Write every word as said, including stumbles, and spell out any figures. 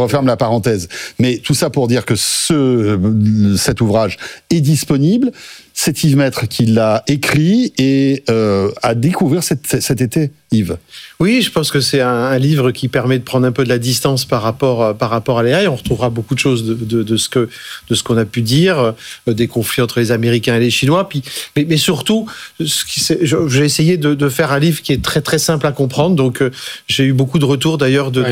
referme la parenthèse. Mais tout ça pour dire que ce, cet ouvrage est disponible. C'est Yves Maître qui l'a écrit et euh, à découvrir cet, cet été, Yves. Oui, je pense que c'est un, un livre qui permet de prendre un peu de la distance par rapport, par rapport à l'A I. On retrouvera beaucoup de choses de, de, de, ce, que, de ce qu'on a pu dire, euh, des conflits entre les Américains et les Chinois. Puis, mais, mais surtout, ce qui, j'ai essayé de, de faire un livre qui est très très simple à comprendre. Donc, euh, j'ai eu beaucoup de retours d'ailleurs de, de,